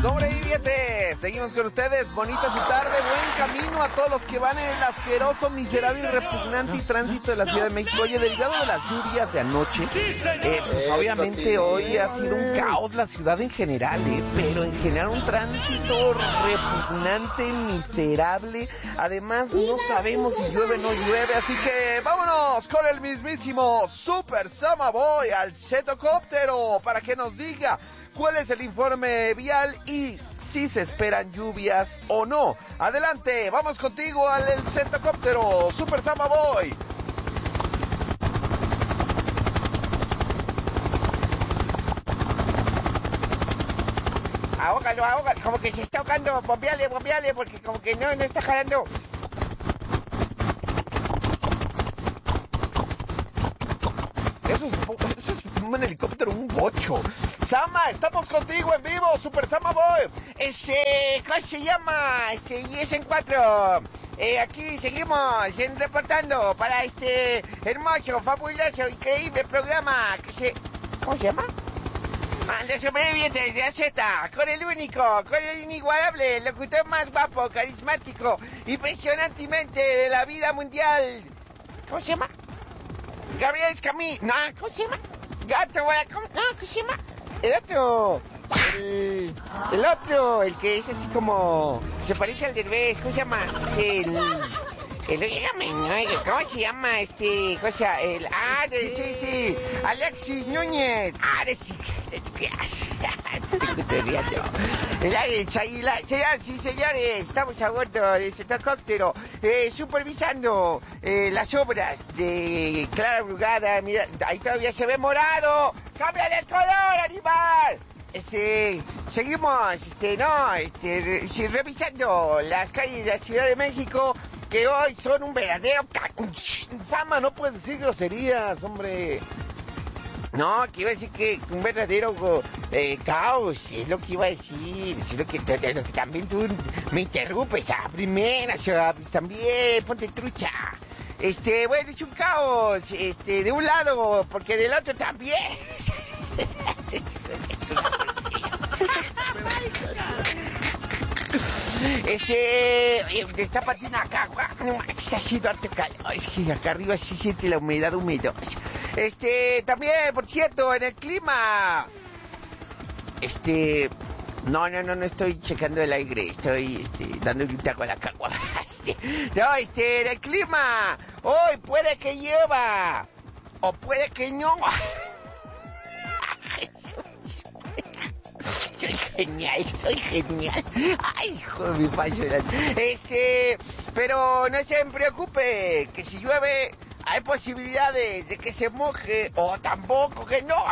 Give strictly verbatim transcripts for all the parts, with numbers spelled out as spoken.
Sobrevivientes, seguimos con ustedes, bonita su tarde, buen camino a todos los que van en el asqueroso, miserable y repugnante y tránsito de la Ciudad de México. Oye, derivado de las lluvias de anoche, eh, pues obviamente hoy ha sido un caos la ciudad en general, eh, pero en general un tránsito repugnante, miserable, además no sabemos si llueve o no llueve, así que vámonos con el mismísimo Super Samaboy al Zetocóptero para que nos diga cuál es el informe vial y si se esperan lluvias o no. Adelante, vamos contigo al el Zetocóptero, Super Samaboy. Ahógalo, ahógalo, como que se está ahogando, bombeale, bombeale, porque como que no, no está jalando. Eso es, eso es un helicóptero, un bocho. Sama, estamos contigo en vivo, Super Sama Boy. Este, ¿cómo se llama? Este, y es en cuatro. Eh, aquí seguimos en, reportando para este hermoso, fabuloso, increíble programa que se... ¿Cómo se llama? Ah, Los Sobrevivientes de A Z, con el único, con el inigualable, el locutor más guapo, carismático, impresionantemente de la vida mundial. ¿Cómo se llama? Gabriel Escamí. No, ¿cómo se llama? Gato, ¿cómo? No, ¿cómo se llama? El otro. El, el otro, el que es así como... Se parece al Derbez, ¿cómo se llama? El... El, dígame, ¿no? ¿Cómo se llama este cosa? El, ah, de, sí, sí, Alexis Núñez. Ah, de sí, ¿qué hace? Sí, señores, estamos a bordo de este helicóptero, eh, supervisando eh, las obras de Clara Brugada. Mira, ahí todavía se ve morado. ¡Cambia de color, animal! Este, seguimos, este, no, este, re, sí, revisando las calles de la Ciudad de México, que hoy son un verdadero ca... Sama, no puedes decir groserías, hombre. No, que iba a decir que un verdadero eh, caos, es lo que iba a decir, es lo que, lo que también tú me interrumpes a primera, o sea, pues también, ponte trucha. Este, bueno, es un caos, este, de un lado, porque del otro también. Este, destápate una acá, no, está haciendo harto calor, es que acá arriba se siente la humedad húmeda. Este, también, por cierto, en el clima, este, no, no, no, no estoy checando el aire, estoy, este, dándole un taco a la cagua. Este, no, este, en el clima, hoy puede que llueva, o puede que no. Soy genial, soy genial. Ay, hijo de mi fallo. Este, pero no se preocupe, que si llueve hay posibilidades de que se moje o tampoco que no.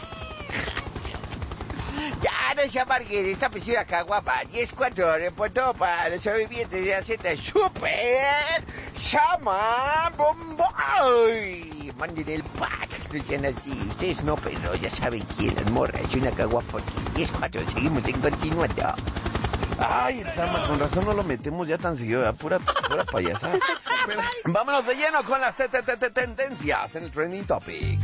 Ya no se amargue de esta presión acá, guapa. diez cuatro reportó para los sobrevivientes de A Z Super Sama Bomboy. Manden el pack, no sean así. Ustedes no, pero ya saben quién, las morras. Y una caguapa. diez cuatro, seguimos en continuando. Ay, el Sama, con razón no lo metemos ya tan seguido, ¿verdad? Pura, pura payasada. Vámonos de lleno con las tendencias en el Trending Topic.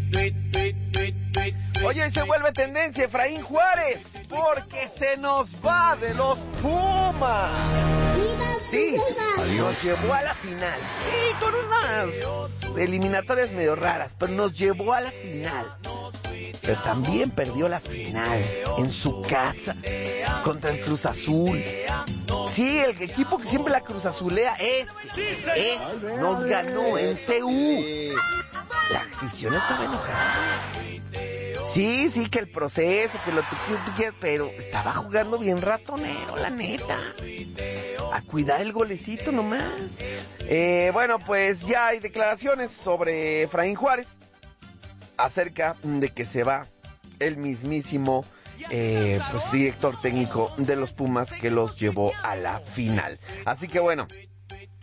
Oye, y se vuelve tendencia Efraín Juárez, porque se nos va de los Pumas. Sí, nos llevó a la final. Sí, con unas eliminatorias medio raras, pero nos llevó a la final. Pero también perdió la final en su casa contra el Cruz Azul. Sí, el equipo que siempre la Cruz Azulea es, es, nos ganó en C U. La afición estaba enojada. Sí, sí, que el proceso, que lo que tú, tú quieras, pero estaba jugando bien ratonero, la neta. A cuidar el golecito nomás. Eh, bueno, pues ya hay declaraciones sobre Efraín Juárez acerca de que se va el mismísimo eh, pues, director técnico de los Pumas que los llevó a la final. Así que bueno,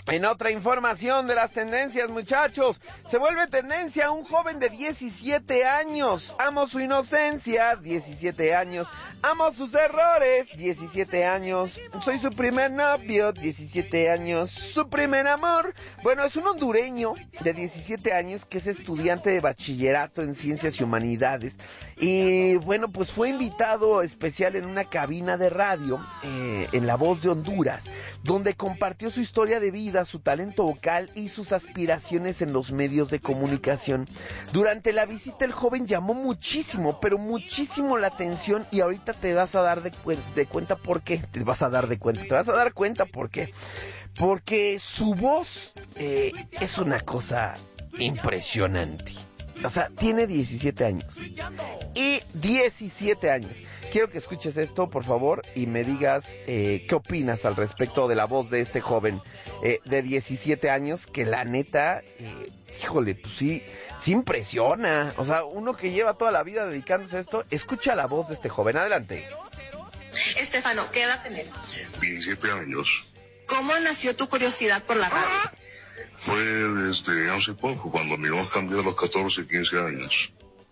En otra información de las tendencias, muchachos, se vuelve tendencia un joven de diecisiete años. Amo su inocencia, diecisiete años. Amo sus errores, diecisiete años. Soy su primer novio, diecisiete años. Su primer amor. Bueno, es un hondureño de diecisiete años que es estudiante de bachillerato en Ciencias y Humanidades. Y bueno, pues fue invitado especial en una cabina de radio, eh, en La Voz de Honduras, donde compartió su historia de vida, su talento vocal y sus aspiraciones en los medios de comunicación. Durante la visita el joven llamó muchísimo, pero muchísimo la atención, y ahorita te vas a dar de, cu- de cuenta por qué. Te vas a dar de cuenta, te vas a dar cuenta por qué. Porque su voz eh, es una cosa impresionante. O sea, tiene diecisiete años. Y diecisiete años. Quiero que escuches esto, por favor, y me digas eh, qué opinas al respecto de la voz de este joven eh, de diecisiete años, que la neta, eh, híjole, pues sí, sí impresiona. O sea, uno que lleva toda la vida dedicándose a esto, escucha la voz de este joven. Adelante. Estefano, ¿qué edad tenés? diecisiete años. ¿Cómo nació tu curiosidad por la radio? Fue desde hace poco, cuando mi voz cambió a los catorce, quince años.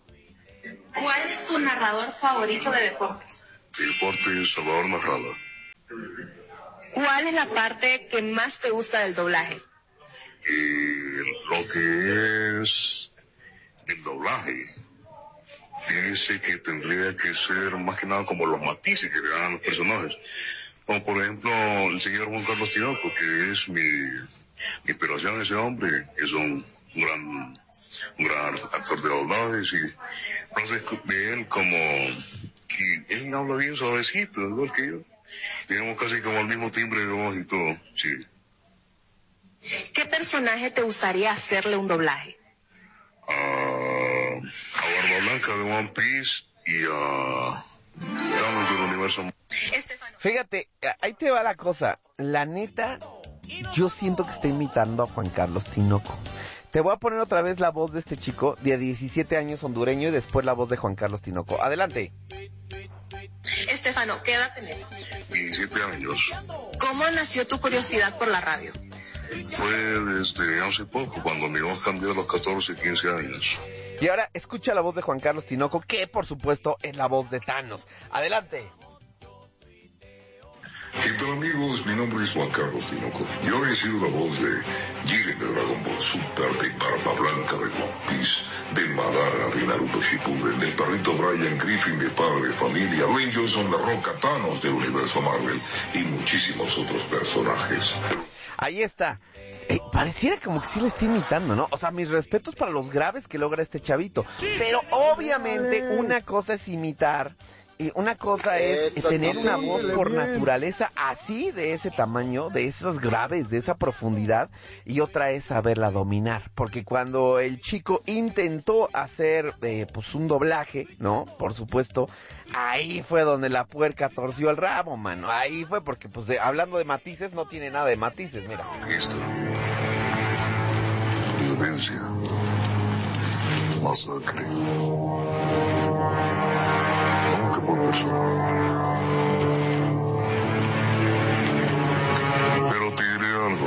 ¿Cuál es tu narrador favorito de deportes? Deportes Salvador Narrala. ¿Cuál es la parte que más te gusta del doblaje? Y lo que es el doblaje, fíjese que tendría que ser más que nada como los matices que le dan a los personajes. Como por ejemplo el señor Juan Carlos Tinoco, que es mi... Mi inspiración, ese hombre, es un gran, un gran actor de doblajes, y entonces de él como que él habla bien suavecito, igual que yo. Tenemos casi como el mismo timbre de voz y todo, sí. ¿Qué personaje te gustaría hacerle un doblaje? Uh, a Barba Blanca de One Piece y a Thanos del universo. Estefano. Fíjate, ahí te va la cosa. La neta, yo siento que está imitando a Juan Carlos Tinoco. Te voy a poner otra vez la voz de este chico de diecisiete años, hondureño, y después la voz de Juan Carlos Tinoco. Adelante. Estefano, ¿qué edad tenés? diecisiete años. ¿Cómo nació tu curiosidad por la radio? Fue desde hace poco, cuando mi voz cambió a los catorce, quince años. Y ahora escucha la voz de Juan Carlos Tinoco, que por supuesto es la voz de Thanos. Adelante. ¿Qué tal, amigos? Mi nombre es Juan Carlos Tinoco. Yo he sido la voz de Jiren de Dragon Ball Super, de Barba Blanca de One Piece, de Madara de Naruto Shippuden, del perrito Brian Griffin de Padre de Familia, Dwayne Johnson La Roca, Thanos del universo Marvel y muchísimos otros personajes. Ahí está. Eh, pareciera como que sí le está imitando, ¿no? O sea, mis respetos para los graves que logra este chavito. Pero obviamente una cosa es imitar y una cosa es tener una voz por naturaleza así, de ese tamaño, de esas graves, de esa profundidad, y otra es saberla dominar. Porque cuando el chico intentó hacer eh, pues un doblaje, ¿no? Por supuesto, ahí fue donde la puerca torció el rabo, mano. Ahí fue porque, pues, de, hablando de matices, no tiene nada de matices, mira. Esto. Violencia. Masacre. Nunca fue personal. Pero te diré algo.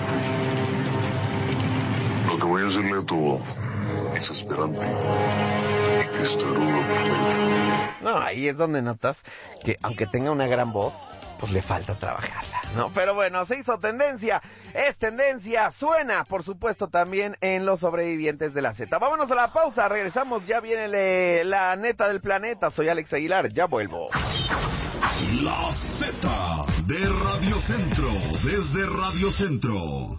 Lo que voy a hacerle a tu voz es esperante y testarudo por dentro. No, ahí es donde notas que aunque tenga una gran voz, pues le falta trabajarla, ¿no? Pero bueno, se hizo tendencia, es tendencia, suena, por supuesto, también en Los Sobrevivientes de la Z. Vámonos a la pausa, regresamos, ya viene le, la neta del planeta. Soy Alex Aguilar, ya vuelvo. La Z de Radio Centro, desde Radio Centro.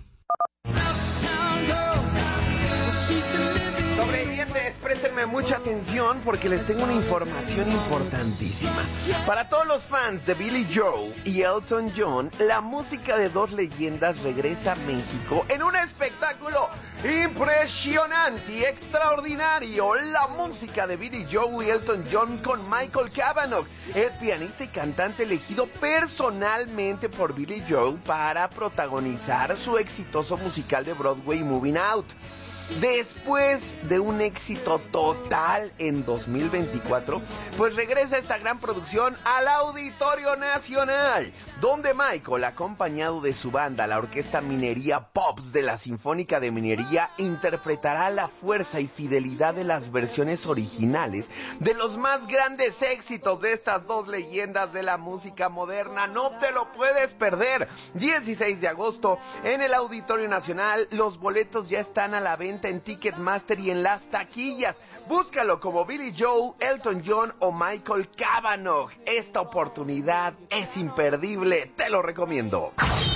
Sobrevivientes, préstenme mucha atención porque les tengo una información importantísima. Para todos los fans de Billy Joel y Elton John, la música de dos leyendas regresa a México en un espectáculo impresionante y extraordinario. La música de Billy Joel y Elton John con Michael Cavanaugh, el pianista y cantante elegido personalmente por Billy Joel para protagonizar su exitoso musical de Broadway Moving Out. Después de un éxito total en dos mil veinticuatro, pues regresa esta gran producción al Auditorio Nacional, donde Michael, acompañado de su banda, la Orquesta Minería Pops de la Sinfónica de Minería, interpretará la fuerza y fidelidad de las versiones originales de los más grandes éxitos de estas dos leyendas de la música moderna. No te lo puedes perder. dieciséis de agosto en el Auditorio Nacional. Los boletos ya están a la venta en Ticketmaster y en las taquillas. Búscalo como Billy Joel, Elton John o Michael Cavanaugh. Esta oportunidad es imperdible, te lo recomiendo.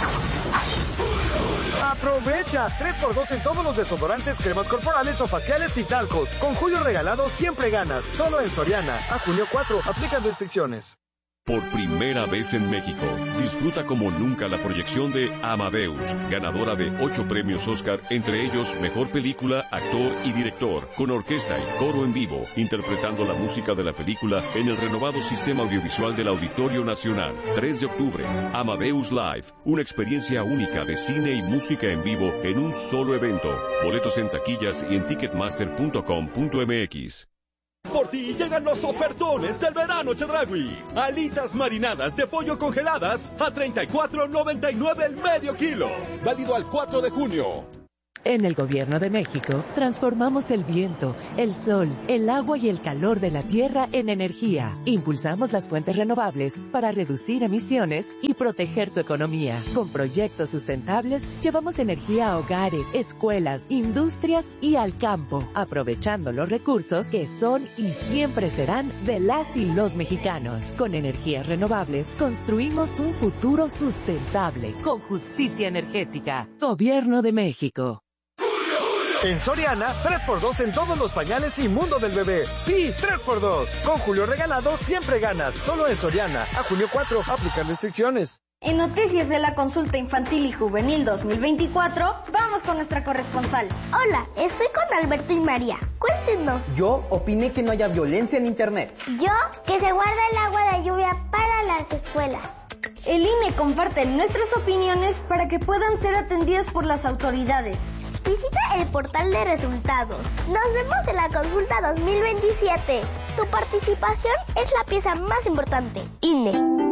Aprovecha tres por dos en todos los desodorantes, cremas corporales o faciales y talcos. Con julio regalado siempre ganas. Solo en Soriana. A junio cuatro. Aplican restricciones. Por primera vez en México, disfruta como nunca la proyección de Amadeus, ganadora de ocho premios Oscar, entre ellos Mejor Película, Actor y Director, con orquesta y coro en vivo, interpretando la música de la película en el renovado sistema audiovisual del Auditorio Nacional. tres de octubre, Amadeus Live, una experiencia única de cine y música en vivo en un solo evento. Boletos en taquillas y en ticketmaster punto com punto m x. Por ti llegan los ofertones del verano Chedraui. Alitas marinadas de pollo congeladas a treinta y cuatro noventa y nueve el medio kilo. Válido al cuatro de junio. En el Gobierno de México, transformamos el viento, el sol, el agua y el calor de la tierra en energía. Impulsamos las fuentes renovables para reducir emisiones y proteger tu economía. Con proyectos sustentables, llevamos energía a hogares, escuelas, industrias y al campo, aprovechando los recursos que son y siempre serán de las y los mexicanos. Con energías renovables, construimos un futuro sustentable, con justicia energética. Gobierno de México. En Soriana, tres por dos en todos los pañales y mundo del bebé. Sí, tres por dos. Con julio regalado siempre ganas. Solo en Soriana. A junio cuatro. Aplican restricciones. En Noticias de la Consulta Infantil y Juvenil dos mil veinticuatro, vamos con nuestra corresponsal. Hola, estoy con Alberto y María. Cuéntenos. Yo opiné que no haya violencia en Internet. Yo, que se guarda el agua de lluvia para las escuelas. El I N E comparte nuestras opiniones para que puedan ser atendidas por las autoridades. Visita el portal de resultados. Nos vemos en la consulta dos mil veintisiete. Tu participación es la pieza más importante. I N E.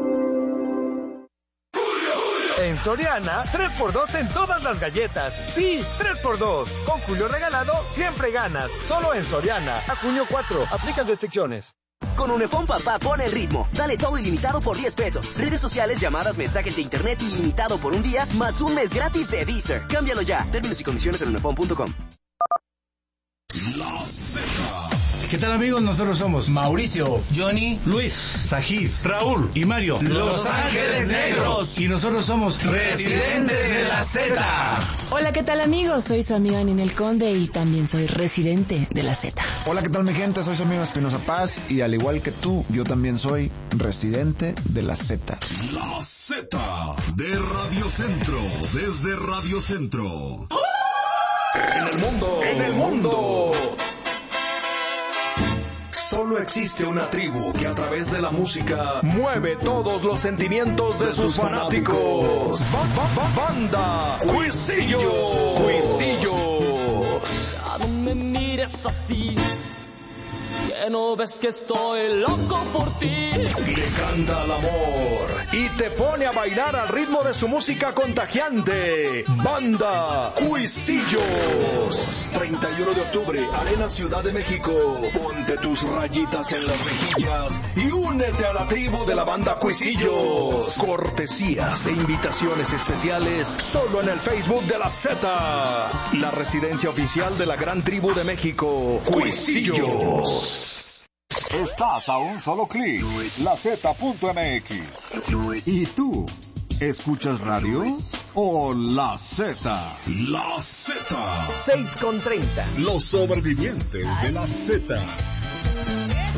En Soriana, tres por dos en todas las galletas. Sí, tres por dos. Con julio regalado siempre ganas. Solo en Soriana. A junio cuatro. Aplican restricciones. Con Unifón Papá pone el ritmo. Dale todo ilimitado por diez pesos. Redes sociales, llamadas, mensajes de internet ilimitado por un día, más un mes gratis de Deezer. Cámbialo ya. Términos y condiciones en unifón punto com. La Z. ¿Qué tal, amigos? Nosotros somos Mauricio, Johnny, Luis, Sajid, Raúl y Mario, Los Ángeles Negros. Y nosotros somos Residentes de la Z. Hola, ¿qué tal, amigos? Soy su amiga Ninel Conde y también soy residente de la Z. Hola, ¿qué tal, mi gente? Soy su amigo Espinosa Paz y al igual que tú, yo también soy residente de la Z. La Z de Radio Centro, desde Radio Centro. En el mundo, en el mundo. Solo existe una tribu que a través de la música mueve todos los sentimientos de, de sus fanáticos. Ba, ba, ba, banda Cuisillos. Cuisillos. Ya no me mires así, que no ves que estoy loco por ti. Le canta al amor y te pone a bailar al ritmo de su música contagiante. Banda Cuisillos. treinta y uno de octubre, Arena Ciudad de México. Ponte tus rayitas en las mejillas y únete a la tribu de la banda Cuisillos. Cortesías e invitaciones especiales solo en el Facebook de la Z. La residencia oficial de la gran tribu de México, Cuisillos. Estás a un solo clic, la Z punto m x. ¿Y tú? ¿Escuchas radio o la Z? La Z. seis con treinta. Los sobrevivientes de la Z.